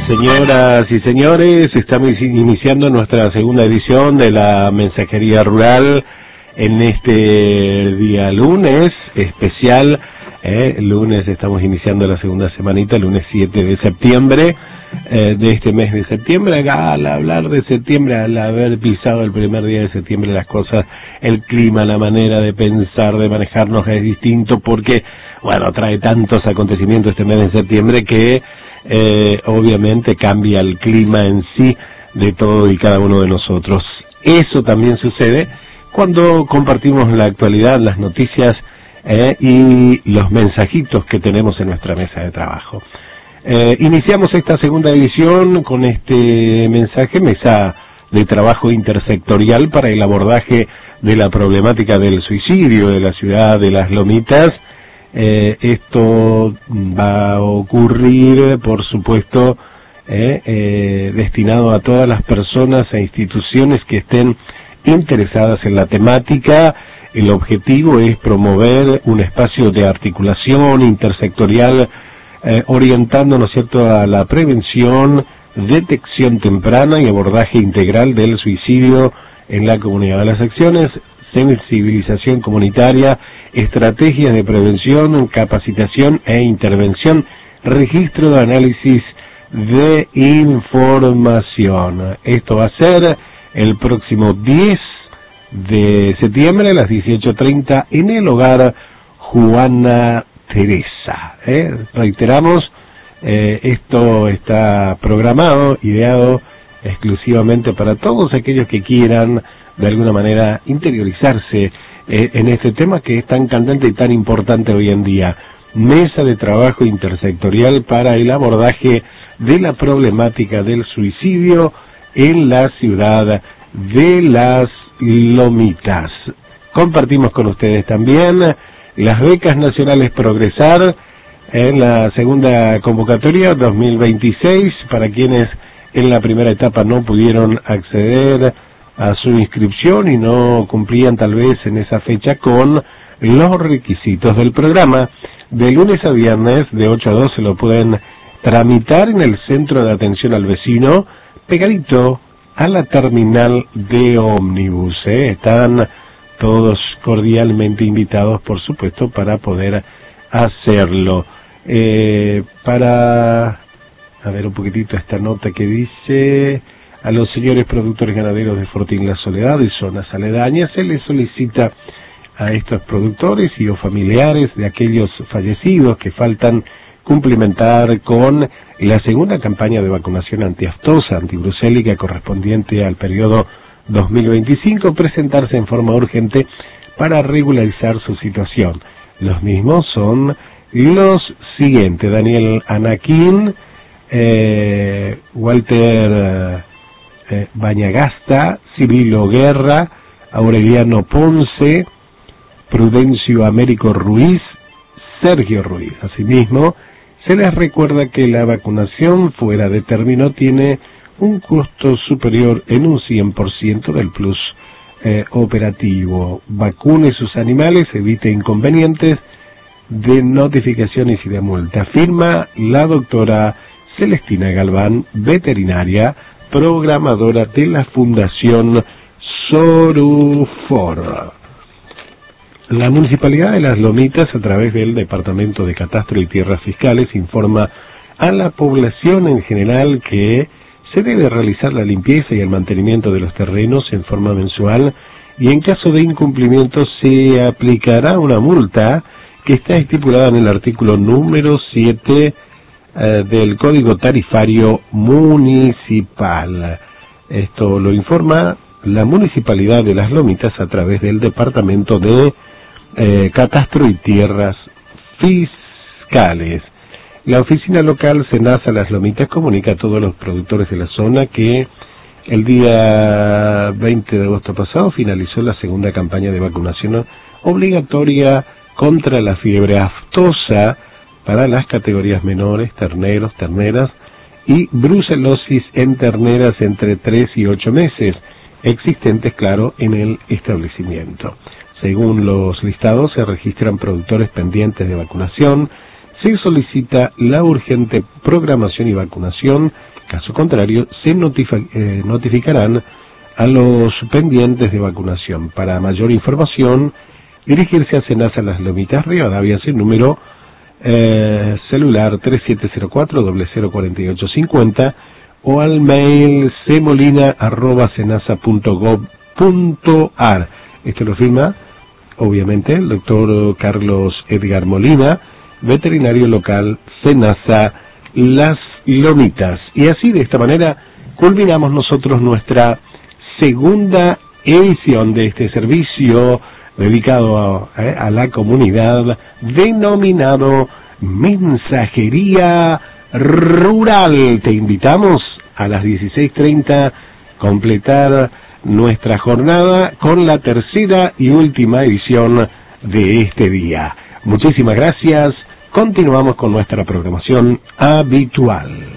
Señoras y señores, estamos iniciando nuestra segunda edición de la Mensajería Rural en este día lunes especial. Lunes estamos iniciando la segunda semanita, lunes 7 de septiembre de este mes de septiembre. Acá, al hablar de septiembre, al haber pisado el primer día de septiembre, las cosas, el clima, la manera de pensar, de manejarnos es distinto porque, bueno, trae tantos acontecimientos este mes de septiembre que obviamente cambia el clima en sí de todo y cada uno de nosotros. Eso también sucede cuando compartimos la actualidad, las noticias y los mensajitos que tenemos en nuestra mesa de trabajo. Iniciamos esta segunda edición con este mensaje, mesa de trabajo intersectorial para el abordaje de la problemática del suicidio de la ciudad de Las Lomitas. Esto va a ocurrir, por supuesto, destinado a todas las personas e instituciones que estén interesadas en la temática. El objetivo es promover un espacio de articulación intersectorial orientando, ¿no es cierto?, a la prevención, detección temprana y abordaje integral del suicidio en la comunidad. Las acciones, sensibilización comunitaria, estrategias de prevención, capacitación e intervención, registro de análisis de información. Esto va a ser el próximo 10 de septiembre a las 18:30 en el hogar Juana Teresa. Reiteramos, esto está programado, ideado exclusivamente para todos aquellos que quieran de alguna manera interiorizarse en este tema que es tan candente y tan importante hoy en día. Mesa de trabajo intersectorial para el abordaje de la problemática del suicidio en la ciudad de Las Lomitas. Compartimos con ustedes también las becas nacionales Progresar en la segunda convocatoria 2026 para quienes en la primera etapa no pudieron acceder a su inscripción y no cumplían tal vez en esa fecha con los requisitos del programa. De lunes a viernes de 8 a 12 lo pueden tramitar en el Centro de Atención al Vecino, pegadito a la terminal de ómnibus. Están todos cordialmente invitados, por supuesto, para poder hacerlo. Para a ver un poquitito esta nota que dice: a los señores productores ganaderos de Fortín La Soledad y zonas aledañas se les solicita a estos productores y o familiares de aquellos fallecidos que faltan cumplimentar con la segunda campaña de vacunación antiaftosa, antibrucélica correspondiente al periodo 2025, presentarse en forma urgente para regularizar su situación. Los mismos son los siguientes: Daniel Anaquín, Walter Bañagasta, Cirilo Guerra, Aureliano Ponce, Prudencio Américo Ruiz, Sergio Ruiz. Asimismo, se les recuerda que la vacunación fuera de término tiene un costo superior en un 100% del plus operativo. Vacune sus animales, evite inconvenientes de notificaciones y de multa. Firma la doctora Celestina Galván, veterinaria, programadora de la Fundación Sorufor. La Municipalidad de Las Lomitas, a través del Departamento de Catastro y Tierras Fiscales, informa a la población en general que se debe realizar la limpieza y el mantenimiento de los terrenos en forma mensual y en caso de incumplimiento se aplicará una multa que está estipulada en el artículo número 7 del Código Tarifario Municipal. Esto lo informa la Municipalidad de Las Lomitas a través del Departamento de Catastro y Tierras Fiscales. La oficina local Senasa Las Lomitas comunica a todos los productores de la zona que el día 20 de agosto pasado finalizó la segunda campaña de vacunación obligatoria contra la fiebre aftosa para las categorías menores, terneros, terneras y brucelosis en terneras entre 3 y 8 meses, existentes, claro, en el establecimiento. Según los listados, se registran productores pendientes de vacunación, se solicita la urgente programación y vacunación caso contrario, se notificarán a los pendientes de vacunación. Para mayor información, dirigirse a Senasa Las Lomitas Rivadavia, sin número celular 3704-004850 o al mail cmolina@senasa.gov.ar. Esto lo firma, obviamente, el doctor Carlos Edgar Molina, veterinario local Senasa Las Lomitas. Y así, de esta manera, culminamos nosotros nuestra segunda edición de este servicio dedicado a la comunidad, denominado Mensajería Rural. Te invitamos a las 16:30 completar nuestra jornada con la tercera y última edición de este día. Muchísimas gracias. Continuamos con nuestra programación habitual.